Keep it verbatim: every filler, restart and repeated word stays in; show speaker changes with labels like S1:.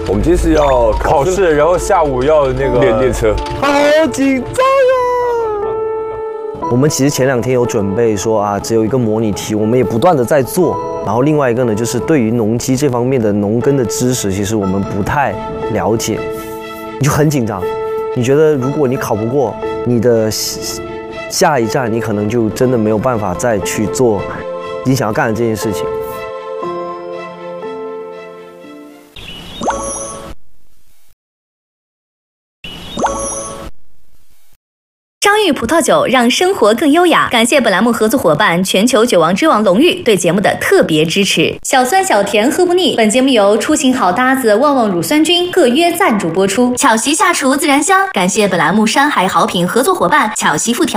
S1: 我们今天是要
S2: 考试，然后下午要那个
S1: 练练车，
S3: 好紧张啊！我们其实前两天有准备说啊，只有一个模拟题，我们也不断的在做。然后另外一个呢，就是对于农机这方面的农耕的知识，其实我们不太了解，你就很紧张。你觉得如果你考不过，你的下一站你可能就真的没有办法再去做你想要干的这件事情。
S4: 张裕葡萄酒让生活更优雅。感谢本栏目合作伙伴全球酒王之王龙裕对节目的特别支持。小酸小甜喝不腻。本节目由出行好搭子旺旺乳酸菌特约赞助播出。巧媳下厨自然香。感谢本栏目山海好品合作伙伴巧媳妇调。